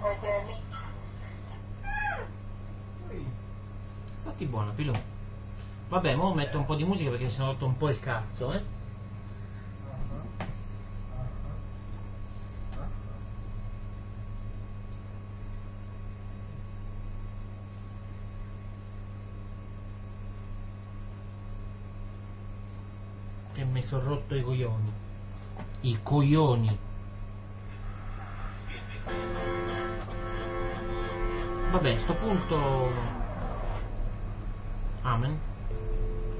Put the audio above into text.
Stati buono, Pilò. Vabbè, mo metto un po' di musica perché sennò ho rotto un po' il cazzo, eh. Che mi sono rotto i coglioni. I coglioni. Vabbè, a sto punto... Amen.